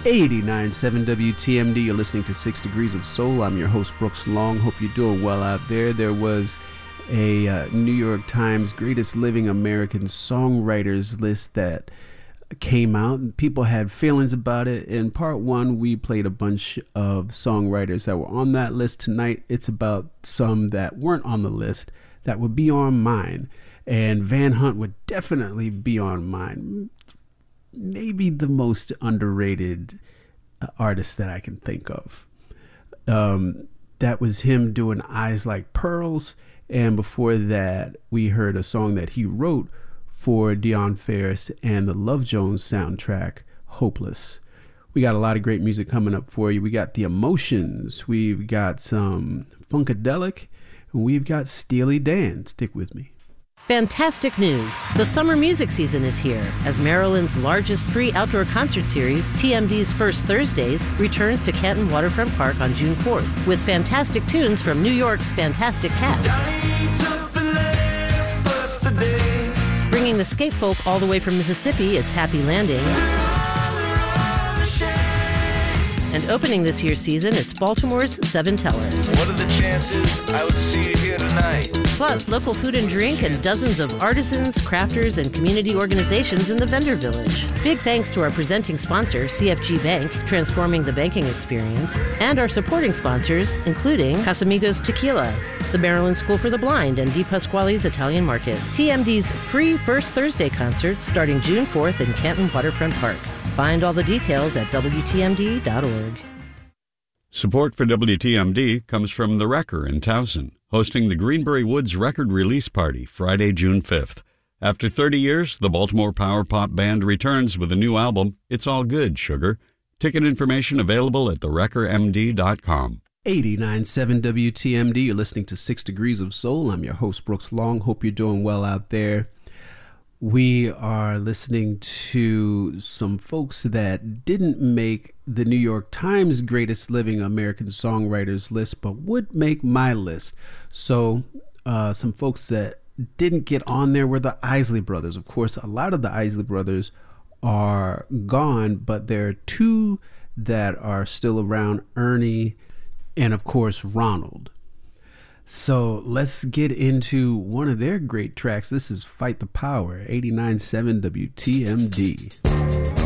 89.7 WTMD. You're listening to 6 Degrees of Soul. I'm your host, Brooks Long. Hope you're doing well out there. There was a New York Times Greatest Living American Songwriters list that came out, and people had feelings about it. In part one, we played a bunch of songwriters that were on that list. Tonight, it's about some that weren't on the list that would be on mine. And Van Hunt would definitely be on mine. Maybe the most underrated artist that I can think of. That was him doing Eyes Like Pearls. And before that, we heard a song that he wrote for Dionne Farris and the Love Jones soundtrack, Hopeless. We got a lot of great music coming up for you. We got The Emotions. We've got some Funkadelic. And we've got Steely Dan. Stick with me. Fantastic news! The summer music season is here as Maryland's largest free outdoor concert series, TMD's First Thursdays, returns to Canton Waterfront Park on June 4th with fantastic tunes from New York's Fantastic Cat. Bringing the skate folk all the way from Mississippi, it's Happy Landing. And opening this year's season, it's Baltimore's Seven Teller. What are the chances I would see you here tonight? Plus, local food and drink and dozens of artisans, crafters, and community organizations in the vendor village. Big thanks to our presenting sponsor, CFG Bank, transforming the banking experience, and our supporting sponsors, including Casamigos Tequila, the Maryland School for the Blind, and Di Pasquale's Italian Market. TMD's free First Thursday concerts starting June 4th in Canton Waterfront Park. Find all the details at WTMD.org. Support for WTMD comes from The Wrecker in Towson, hosting the Greenberry Woods Record Release Party Friday, June 5th. After 30 years, the Baltimore Power Pop Band returns with a new album, It's All Good, Sugar. Ticket information available at thewreckermd.com. 89.7 WTMD. You're listening to 6 Degrees of Soul. I'm your host, Brooks Long. Hope you're doing well out there. We are listening to some folks that didn't make the New York Times Greatest Living American Songwriters list, but would make my list. So some folks that didn't get on there were the Isley Brothers. Of course, a lot of the Isley Brothers are gone, but there are two that are still around, Ernie and, of course, Ronald. So let's get into one of their great tracks. This is Fight the Power, 89.7 WTMD.